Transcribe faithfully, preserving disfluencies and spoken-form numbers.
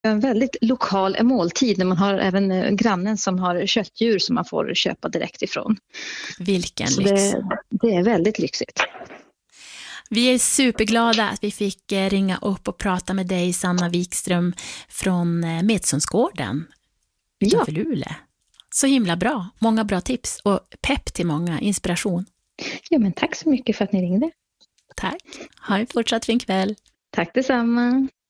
En väldigt lokal måltid när man har även grannen som har köttdjur som man får köpa direkt ifrån. Vilken Så lyx. Det, det är väldigt lyxigt. Vi är superglada att vi fick ringa upp och prata med dig, Sanna Wikström, från Medsundsgården utanför Ja. Luleå. Så himla bra. Många bra tips och pepp till många, inspiration. Ja, men tack så mycket för att ni ringde. Tack. Ha en fortsatt fin kväll. Tack detsamma.